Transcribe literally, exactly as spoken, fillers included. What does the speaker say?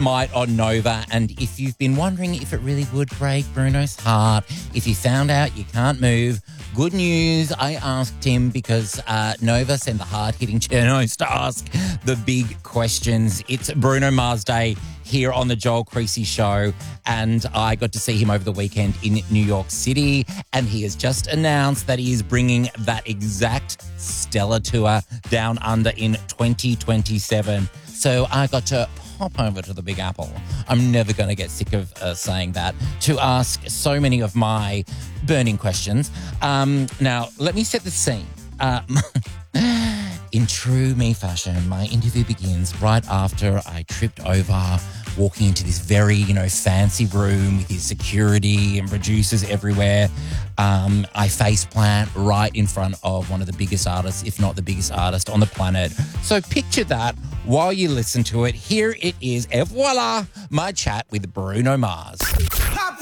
Might on Nova. And if you've been wondering if it really would break Bruno's heart, if you found out you can't move, good news. I asked him because uh, Nova sent the hard-hitting journos to ask the big questions. It's Bruno Mars Day here on the Joel Creasy Show, and I got to see him over the weekend in New York City, and he has just announced that he is bringing that exact Stella tour down under in twenty twenty-seven. So I got to pop over to the Big Apple. I'm never going to get sick of uh, saying that, to ask so many of my burning questions. Um, now, let me set the scene. Uh, in true me fashion, my interview begins right after I tripped over, walking into this very, you know, fancy room with his security and producers everywhere. Um, I face plant right in front of one of the biggest artists, if not the biggest artist on the planet. So picture that while you listen to it. Here it is, et voila, my chat with Bruno Mars. Pop